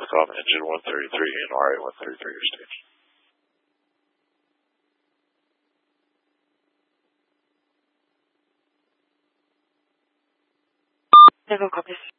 Northcom engine 133 and RA 133 your stage. Echo copies.